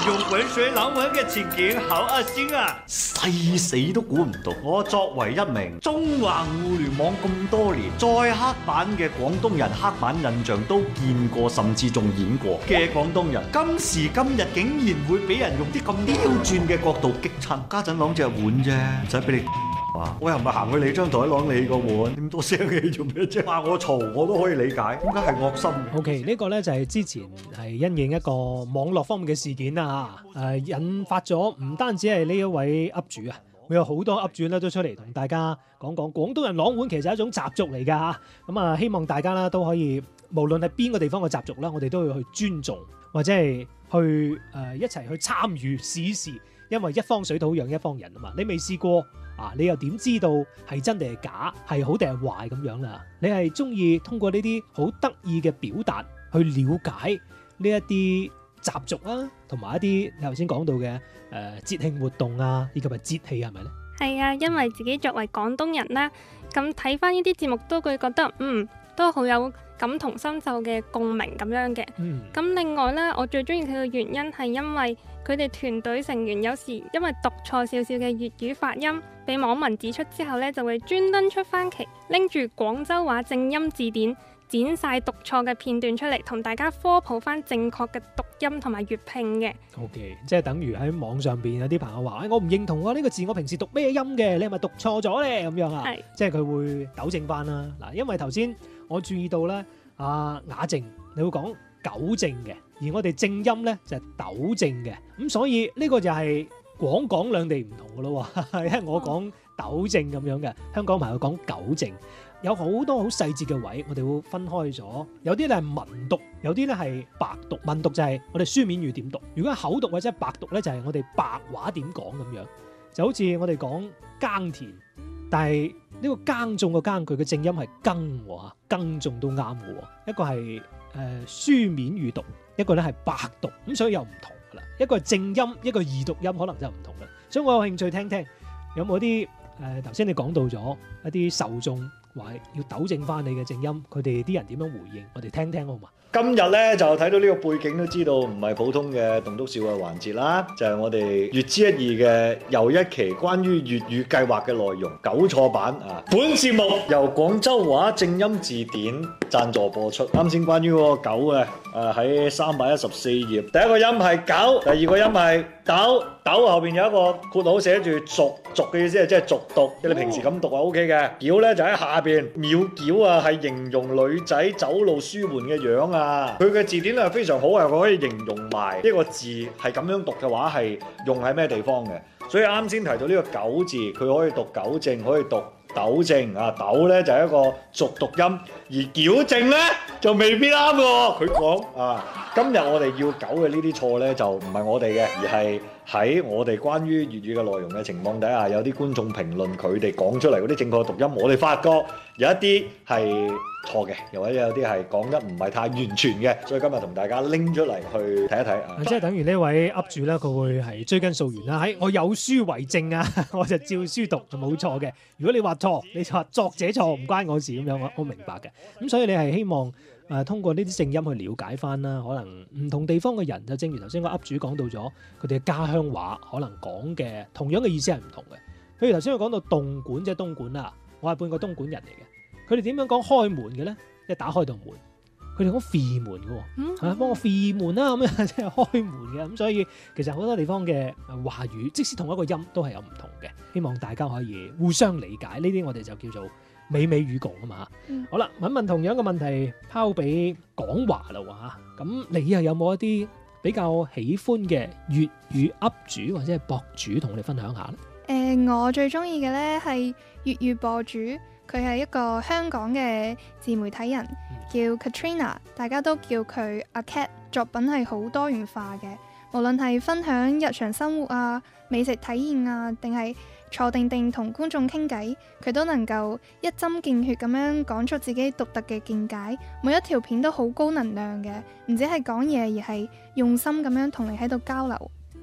用滾水朗碗嘅情景好惡心啊！ 細死都估唔到，我作為一名縱橫互聯網咁多年，再黑板嘅廣東人黑板印象都見過，甚至仲演過嘅廣東人，今時今日竟然會俾人用啲咁刁鑽嘅角度激親。家陣攞隻碗啫，唔使俾你。我又唔係行去你張台攞你個碗，點多聲氣做咩啫？話我嘈我都可以理解，點解係惡心 ？OK， 呢個呢就係之前係因應一個網絡方面嘅事件啦嚇，引發咗唔單止係呢一位 Up 主啊，會有好多 Up 主咧都出嚟同大家講講廣東人啷碗其實係一種習俗嚟㗎嚇，咁啊希望大家啦都可以無論係邊個地方嘅習俗啦，我哋都要去尊重或者係去一齊去參與試試，因為一方水土養一方人啊嘛，你未試過。你又點知道係真定係假，係好定係壞咁樣啦？你係中意通過呢啲好得意嘅表達去了解呢一啲習俗啊，同埋一啲你頭先講到嘅節慶活動啊，以及係節氣係咪咧？ 係啊，因為自己作為廣東人啦，咁睇翻呢啲節目都會覺得都好有感同身受嘅共鳴咁樣嘅。咁另外呢，我最中意佢嘅原因係因為佢哋團隊成員有時因為讀錯少少嘅粵語發音，俾網民指出之後呢，就會專登出翻期，拎住廣州話正音字典，剪晒讀錯嘅片段出嚟，同大家科普翻正確嘅讀音同埋粵拼嘅。 OK， 即係等於喺網上邊有啲朋友話，我唔認同呢個字，我平時讀咩音嘅？你係咪讀錯咗呢？咁樣啊？係，即係佢會糾正翻啦。嗱，因為頭先我注意到呢，雅靜你會講糾正嘅，而我哋正音呢就係糾正嘅，咁所以呢個就係廣港兩地唔同嘅咯喎，因為我講糾正咁樣嘅，香港朋友講糾正，有好多好細節嘅位，我哋會分開咗，有啲咧係文讀，有啲咧係白讀。文讀就係我哋書面語點讀，如果係口讀或者白讀咧，就係我哋白話點講咁樣，就好似我哋講耕田，但係呢個耕種個耕，佢嘅正音係耕喎，耕種都啱嘅喎，一個係書面語讀，一個咧係白讀，咁所以又唔同噶啦，一個係正音，一個異讀音，可能就唔同啦。所以我有興趣聽聽有冇啲頭先你講到咗一啲受眾話要糾正翻你嘅正音，佢哋啲人點樣回應？我哋聽聽好嘛？ 今日咧就睇到呢個背景都知道唔係普通嘅棟篤笑嘅環節啦，就係我哋粵知一二嘅又一期關於粵語計劃嘅內容糾錯版啊！本節目由廣州話正音字典贊助播出。啱先關於嗰個糾嘅喺314頁，第一個音係糾，第二個音係糾，糾後邊有一個括號寫住俗，俗嘅意思係即係俗讀，即係你平時咁讀係 OK 嘅。矯咧就喺下邊，秒矯啊係形容女仔走路舒緩嘅樣啊。佢嘅字典係非常好，係佢可以形容埋呢個字係咁樣讀嘅話係用喺咩地方嘅。所以啱先提到呢個糾字，佢可以讀糾正，可以讀糾正啊。糾咧就係一個俗讀音，而矯正咧就未必啱嘅。佢講啊，今日我哋要糾嘅呢啲錯咧就唔係我哋嘅，而係喺我哋關於粵語嘅內容嘅情況底下，有啲觀眾評論佢哋講出嚟嗰啲正確讀音，我哋發覺有一啲係錯嘅，又或者有啲係講得唔係太完全嘅，所以今日同大家拎出嚟去睇一睇啊！ 即係等於呢位 Up 主咧，佢會係追根溯源啦。喺我有書為證啊，我就照書讀就冇錯嘅。如果你話錯，你就話作者錯，唔關我事咁樣，我明白嘅。咁所以你係希望通過呢啲正音去了解翻啦，可能唔同地方嘅人就正如頭先個 Up 主講到咗，佢哋嘅家鄉話可能講嘅同樣嘅意思係唔同嘅。譬如頭先佢講到東莞，即係東莞啦，我係半個東莞人嚟嘅。佢哋點樣講開門嘅咧？即係打開道門，佢哋講飛門嘅喎，幫我飛門啦咁樣，即係開門嘅。咁所以其實好多地方嘅話語，即使同一個音都係有唔同嘅。希望大家可以互相理解，呢啲我哋就叫做美美與共啊嘛。好啦，問同樣嘅問題拋俾廣華啦喎。咁你又有冇一啲比較喜歡嘅粵語 Up 主或者係博主同我哋分享下咧？ 我最中意嘅咧係粵語博主。佢係一個香港嘅自媒體人，叫 Katrina， 大家都叫佢阿 Cat。作品係好多元化嘅，無論係分享日常生活啊、美食體驗啊，定係坐定定同觀眾傾偈，佢都能夠一針見血咁樣講出自己獨特嘅見解。每一條片都好高能量嘅，唔止係講嘢，而係用心咁樣同你喺度交流。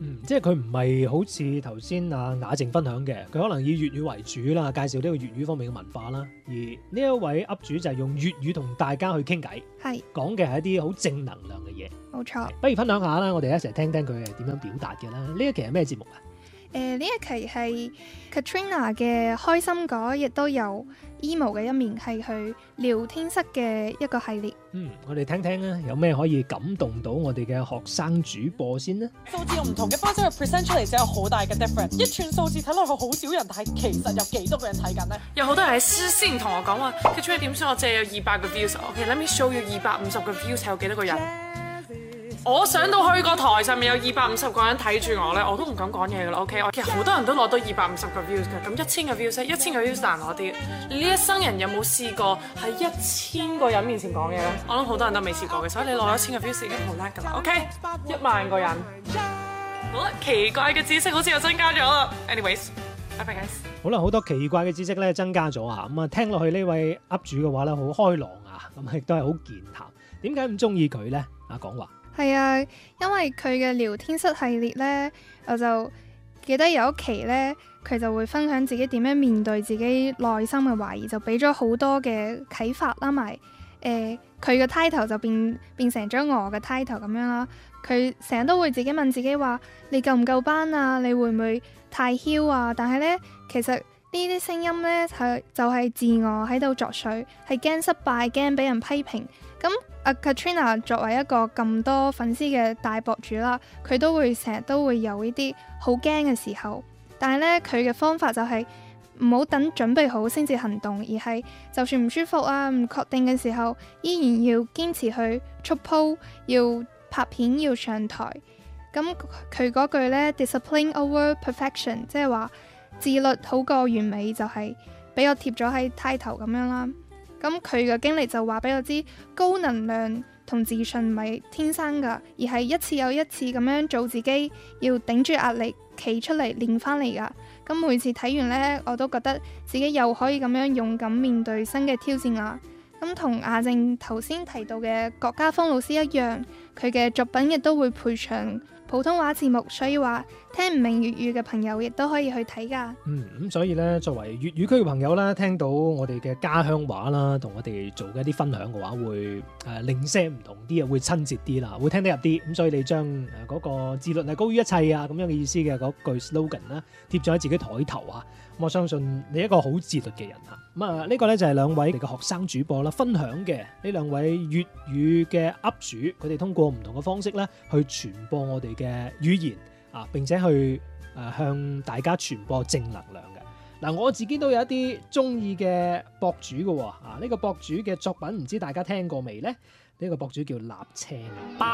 即係佢唔係好似頭先雅靜分享嘅，佢可能以粵語為主啦，介紹呢個粵語方面嘅文化啦。而呢一位 up 主就係用粵語同大家去傾偈，講嘅係一啲好正能量嘅嘢。 冇錯。 不如分享下啦，我哋一齊聽聽佢係點樣表達嘅啦。呢一期係咩節目啊？ 呢一期係 Katrina 嘅開心果，亦都有 emo 嘅一面，係佢聊天室嘅一個系列。 我哋聽聽啊，有咩可以感動到我哋嘅學生主播先呢？ 數字用唔同嘅方式去 present 出嚟，就有好大嘅 difference。一串數字睇落去好少人，但係其實有幾多個人睇緊呢？有好多人喺私先同我講話 Katrina 點算？我淨係有200個 views。OK，let me show you 250個 views 係有幾多個人？我上到去個台上面有250個人睇住我咧，我都唔敢講嘢噶啦。OK， 其實好多人都攞到250個 views 嘅，咁1000個 views 個 views 難攞啲。你呢一生人有冇試過喺1000個人面前講嘢咧？我諗好多人都未試過嘅，所以你攞1000個 views 已經好叻噶啦。OK，1萬個人。好啦，奇怪嘅知識好似又增加咗啦。Anyways，拜拜 guys。 好啦，好多奇怪嘅知識咧增加咗啊！咁啊，聽落去呢位 up 主嘅話咧，好開朗啊，咁亦都係好健談。點解咁中意佢咧？講話。 係啊，因為佢嘅聊天室系列呢，我就記得有一期呢，佢就會分享自己點樣面對自己內心嘅懷疑，就俾咗好多嘅啟發啦，埋佢嘅 title 就變成咗我嘅 title 咁樣啦。佢成日都會自己問自己話：你夠唔夠班啊？你會唔會太囂啊？但係呢，其實呢啲聲音呢，就係自我喺度作祟，係驚失敗，驚俾人批評。咁Katrina 作為一個咁多粉絲嘅大博主啦，佢都會成日都會有呢啲好驚嘅時候，但係咧佢嘅方法就係唔好等準備好先至行動，而係就算唔舒服啊、唔確定嘅時候，依然要堅持去出 po，要拍片，要上台。咁佢嗰句咧 discipline over perfection， 即係話自律好過完美，就係俾我貼咗喺 title 咁樣啦。咁佢嘅經歷就話俾我知，高能量同自信唔係天生噶，而係一次又一次咁樣做自己，要頂住壓力，企出嚟練翻嚟噶。咁每次睇完呢，我都覺得自己又可以咁樣勇敢面對新嘅挑戰啦。咁同雅靜頭先提到嘅郭家峰老師一樣，佢嘅作品亦都會配上普通話字幕，所以話聽唔明粵語嘅朋友亦都可以去睇噶。 咁所以咧，作為粵語區嘅朋友啦，聽到我哋嘅家鄉話啦，同我哋做嘅一啲分享嘅話，會零舍唔同啲啊，會親切啲啦，會聽得入啲。咁所以你將嗰個自律係高於一切啊咁樣嘅意思嘅嗰句 slogan 啦，貼咗喺自己台頭啊。咁我相信你一個好自律嘅人啊。咁呢個咧就係兩位嘅學生主播啦，分享嘅呢兩位粵語嘅 up 主，佢哋通過唔同嘅方式咧去傳播我哋嘅語言啊，並且去向大家傳播正能量嘅。嗱，我自己都有一啲中意嘅博主嘅喎。呢個博主嘅作品唔知大家聽過未呢？呢個博主叫立青。